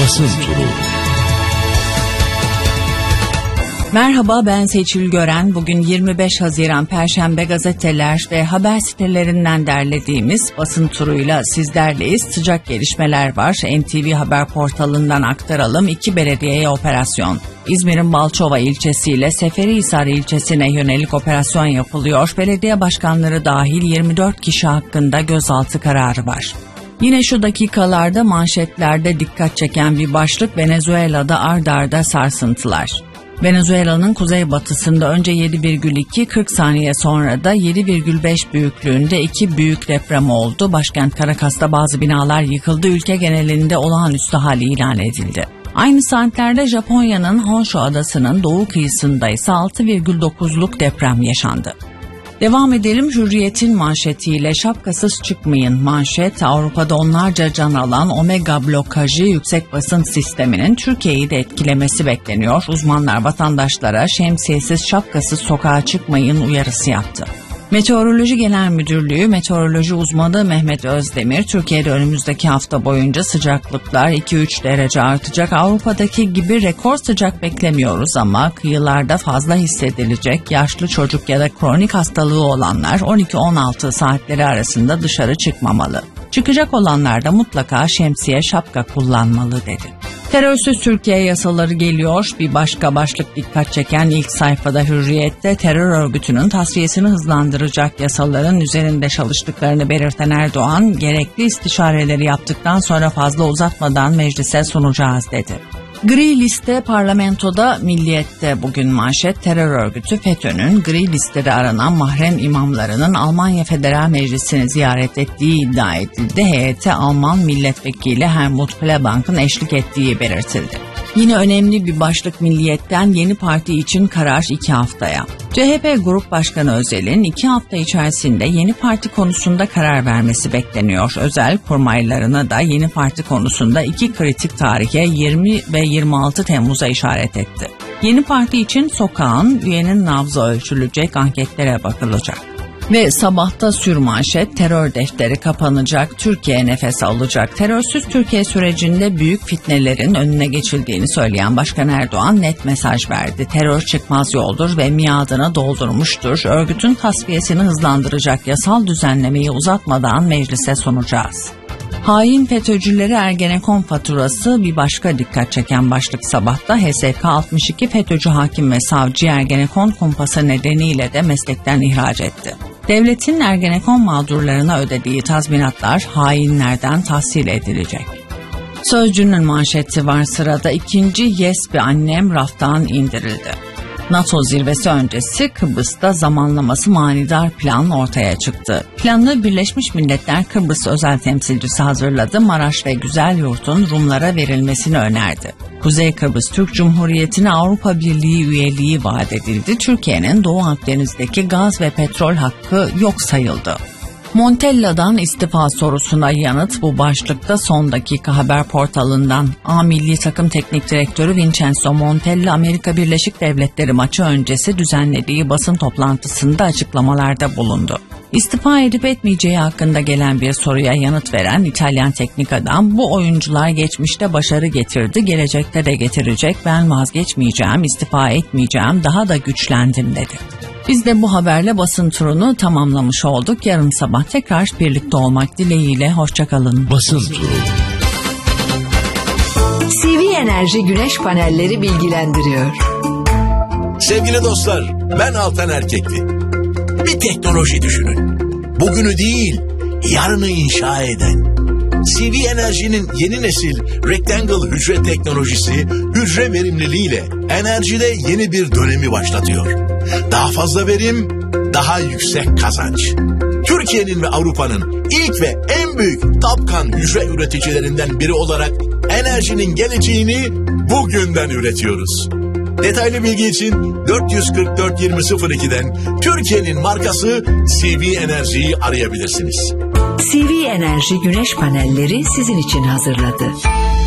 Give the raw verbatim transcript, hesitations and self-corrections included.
Basın Turu. Merhaba, ben Seçil Gören. Bugün yirmi beş Haziran Perşembe, gazeteler ve haber sitelerinden derlediğimiz basın turuyla sizlerleyiz. Sıcak gelişmeler var. N T V Haber portalından aktaralım. İki belediyeye operasyon. İzmir'in Balçova ilçesiyle Seferihisar ilçesine yönelik operasyon yapılıyor. Belediye başkanları dahil yirmi dört kişi hakkında gözaltı kararı var. Yine şu dakikalarda manşetlerde dikkat çeken bir başlık: Venezuela'da ard arda sarsıntılar. Venezuela'nın kuzeybatısında önce yedi virgül iki, kırk saniye sonra da yedi virgül beş büyüklüğünde iki büyük deprem oldu. Başkent Caracas'ta bazı binalar yıkıldı. Ülke genelinde olağanüstü hal ilan edildi. Aynı saatlerde Japonya'nın Honshu adasının doğu kıyısında ise altı virgül dokuzluk deprem yaşandı. Devam edelim Hürriyet'in manşetiyle. Şapkasız çıkmayın manşet. Avrupa'da onlarca can alan omega blokajı yüksek basınç sisteminin Türkiye'yi de etkilemesi bekleniyor. Uzmanlar vatandaşlara şemsiyesiz, şapkasız sokağa çıkmayın uyarısı yaptı. Meteoroloji Genel Müdürlüğü meteoroloji uzmanı Mehmet Özdemir, Türkiye'de önümüzdeki hafta boyunca sıcaklıklar iki üç derece artacak. Avrupa'daki gibi rekor sıcak beklemiyoruz ama kıyılarda fazla hissedilecek. Yaşlı çocuk ya da kronik hastalığı olanlar on iki on altı saatleri arasında dışarı çıkmamalı. Çıkacak olanlar da mutlaka şemsiye, şapka kullanmalı dedi. Terörsüz Türkiye yasaları geliyor. Bir başka başlık dikkat çeken ilk sayfada Hürriyet'te terör örgütünün tasfiyesini hızlandıracak yasaların üzerinde çalıştıklarını belirten Erdoğan, gerekli istişareleri yaptıktan sonra fazla uzatmadan meclise sunacağız dedi. Gri liste parlamentoda, Milliyet'te bugün manşet: terör örgütü FETÖ'nün gri listede aranan mahrem imamlarının Almanya Federal Meclisi'ni ziyaret ettiği iddia edildi. Heyete Alman milletvekili Helmut Kohlbank'ın eşlik ettiği belirtildi. Yine önemli bir başlık Milliyet'ten: yeni parti için karar iki haftaya. C H P Grup Başkanı Özel'in iki hafta içerisinde yeni parti konusunda karar vermesi bekleniyor. Özel, kurmaylarına da yeni parti konusunda iki kritik tarihe yirmi ve yirmi altı Temmuz'a işaret etti. Yeni parti için sokağın, üyenin nabzı ölçülecek, anketlere bakılacak. Ve sabahta sürmanşet: terör defteri kapanacak, Türkiye nefes alacak. Terörsüz Türkiye sürecinde büyük fitnelerin önüne geçildiğini söyleyen Başkan Erdoğan net mesaj verdi. Terör çıkmaz yoldur ve miadını doldurmuştur. Örgütün tasfiyesini hızlandıracak yasal düzenlemeyi uzatmadan meclise sunacağız. Hain FETÖ'cüleri Ergenekon faturası bir başka dikkat çeken başlık sabahta. H S K altmış iki FETÖ'cü hakim ve savcı Ergenekon kumpası nedeniyle de meslekten ihraç etti. Devletin Ergenekon mağdurlarına ödediği tazminatlar hainlerden tahsil edilecek. Sözcü'nün manşeti var sırada: ikinci Yes Be Annem raftan indirildi. NATO zirvesi öncesi Kıbrıs'ta zamanlaması manidar plan ortaya çıktı. Planı Birleşmiş Milletler Kıbrıs özel temsilcisi hazırladı. Maraş ve Güzelyurt'un Rumlara verilmesini önerdi. Kuzey Kıbrıs Türk Cumhuriyeti'ne Avrupa Birliği üyeliği vaat edildi. Türkiye'nin Doğu Akdeniz'deki gaz ve petrol hakkı yok sayıldı. Montella'dan istifa sorusuna yanıt bu başlıkta Son Dakika haber portalından. A Milli Takım Teknik Direktörü Vincenzo Montella, Amerika Birleşik Devletleri maçı öncesi düzenlediği basın toplantısında açıklamalarda bulundu. İstifa edip etmeyeceği hakkında gelen bir soruya yanıt veren İtalyan teknik adam, bu oyuncular geçmişte başarı getirdi, gelecekte de getirecek, ben vazgeçmeyeceğim, istifa etmeyeceğim, daha da güçlendim dedi. Biz de bu haberle basın turunu tamamlamış olduk. Yarın sabah tekrar birlikte olmak dileğiyle. Hoşçakalın. Basın turu. C V Enerji Güneş Panelleri bilgilendiriyor. Sevgili dostlar, ben Altan Erkekli. Bir teknoloji düşünün. Bugünü değil, yarını inşa eden. C V Enerji'nin yeni nesil Rectangle hücre teknolojisi, hücre verimliliğiyle enerjide yeni bir dönemi başlatıyor. Daha fazla verim, daha yüksek kazanç. Türkiye'nin ve Avrupa'nın ilk ve en büyük Tapkan hücre üreticilerinden biri olarak enerjinin geleceğini bugünden üretiyoruz. Detaylı bilgi için dört kırk dört yirmi sıfır iki'den Türkiye'nin markası C V Enerji'yi arayabilirsiniz. C V Enerji Güneş Panelleri sizin için hazırladı.